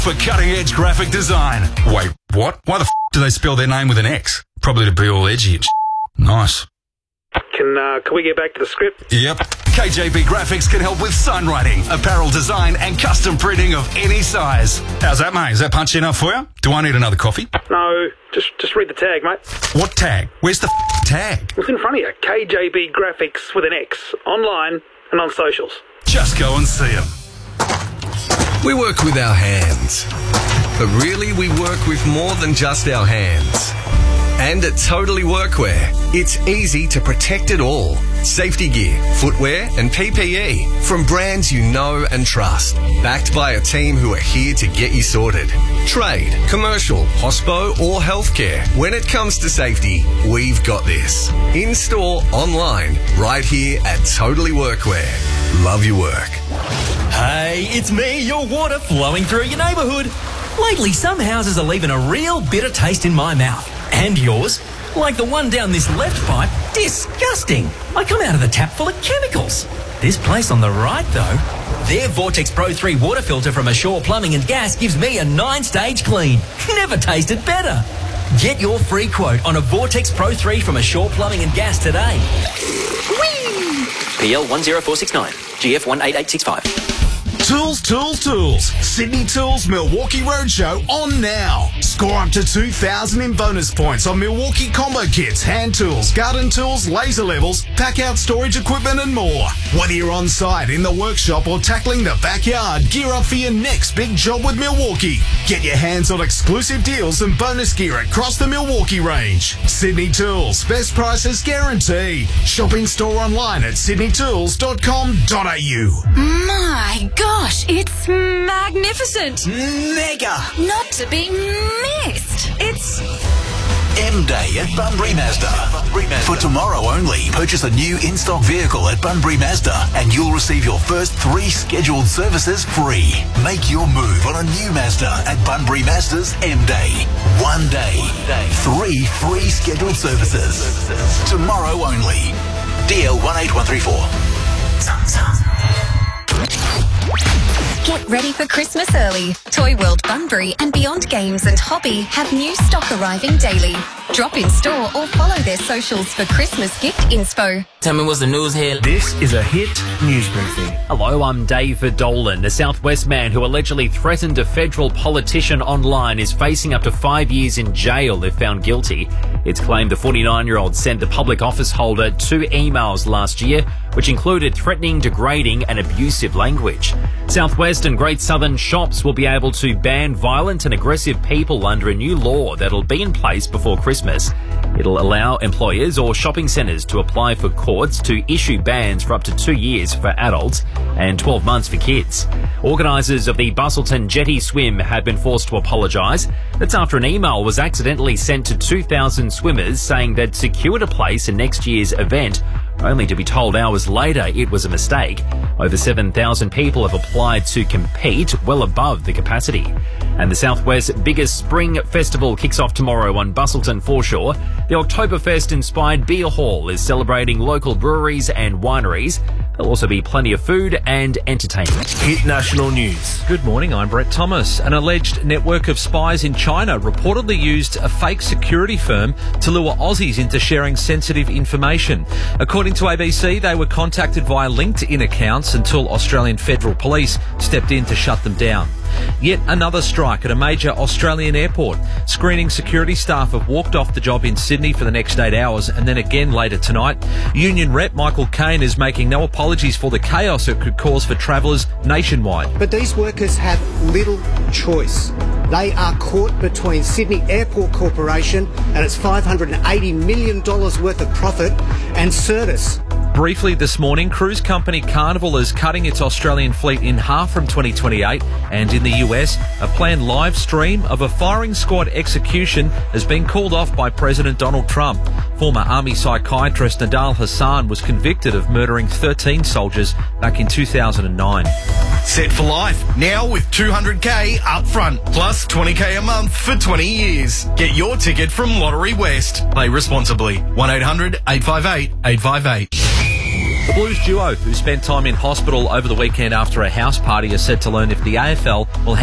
for cutting-edge graphic design. Wait, what? Why the do they spell their name with an X? Probably to be all edgy and Nice. Can we get back to the script? Yep. KJB Graphics can help with sign writing, apparel design and custom printing of any size. How's that, mate? Is that punchy enough for you? Do I need another coffee? No, just read the tag, mate. What tag? Where's the tag? It's in front of you. KJB Graphics with an X. Online and on socials. Just go and see them. We work with our hands. But really, we work with more than just our hands. And at Totally Workwear, it's easy to protect it all. Safety gear, footwear and PPE from brands you know and trust. Backed by a team who are here to get you sorted. Trade, commercial, hospo or healthcare. When it comes to safety, we've got this. In-store, online, right here at Totally Workwear. Love your work. Hey, it's me, your water flowing through your neighbourhood. Lately, some houses are leaving a real bitter taste in my mouth. And yours? Like the one down this left pipe. Disgusting. I come out of the tap full of chemicals. This place on the right, though, their Vortex Pro 3 water filter from Ashore Plumbing and Gas gives me a 9-stage clean. Never tasted better. Get your free quote on a Vortex Pro 3 from Ashore Plumbing and Gas today. Whee! PL 10469, GF 18865. Tools, Tools, Tools. Sydney Tools Milwaukee Roadshow on now. Score up to 2,000 in bonus points on Milwaukee combo kits, hand tools, garden tools, laser levels, pack-out storage equipment and more. Whether you're on site, in the workshop or tackling the backyard, gear up for your next big job with Milwaukee. Get your hands on exclusive deals and bonus gear across the Milwaukee range. Sydney Tools, best prices guaranteed. Shopping store online at sydneytools.com.au. My gosh, it's magnificent. Mega. Not to be missed. It's M-Day at Bunbury Mazda. For tomorrow only, purchase a new in-stock vehicle at Bunbury Mazda and you'll receive your first 3 scheduled services free. Make your move on a new Mazda at Bunbury Mazda's M-Day. 1 day, 3 free scheduled services. Tomorrow only. DL 18134. Get ready for Christmas early. Toy World Bunbury and Beyond Games and Hobby have new stock arriving daily. Drop in store or follow their socials for Christmas gift inspo. Tell me what's the news here. This is a hit news briefing. Hello, I'm David Dolan. The Southwest man who allegedly threatened a federal politician online is facing up to 5 years in jail if found guilty. It's claimed the 49-year-old sent the public office holder 2 emails last year, which included threatening, degrading and abusive language. Southwest and Great Southern shops will be able to ban violent and aggressive people under a new law that'll be in place before Christmas. It'll allow employers or shopping centres to apply for courts to issue bans for up to 2 years for adults and 12 months for kids. Organisers of the Bustleton Jetty Swim have been forced to apologise. That's after an email was accidentally sent to 2,000 swimmers saying they'd secured a place in next year's event, only to be told hours later it was a mistake. Over 7,000 people have applied to compete, well above the capacity. And the Southwest's biggest spring festival kicks off tomorrow on Bustleton foreshore. The Oktoberfest-inspired beer hall is celebrating local breweries and wineries. There'll also be plenty of food and entertainment. Hit national news. Good morning, I'm Brett Thomas. An alleged network of spies in China reportedly used a fake security firm to lure Aussies into sharing sensitive information. According to ABC, they were contacted via LinkedIn accounts until Australian Federal Police stepped in to shut them down. Yet another strike at a major Australian airport. Screening security staff have walked off the job in Sydney for the next 8 hours and then again later tonight. Union rep Michael Caine is making no apologies for the chaos it could cause for travellers nationwide. But these workers have little choice. They are caught between Sydney Airport Corporation and its $580 million worth of profit and Certis. Briefly this morning, cruise company Carnival is cutting its Australian fleet in half from 2028, and in the US, a planned live stream of a firing squad execution has been called off by President Donald Trump. Former Army psychiatrist Nidal Hassan was convicted of murdering 13 soldiers back in 2009. Set for life, now with $200k up front, plus $20k a month for 20 years. Get your ticket from Lottery West. Play responsibly. 1-800-858-858. The Blues duo, who spent time in hospital over the weekend after a house party, are set to learn if the AFL will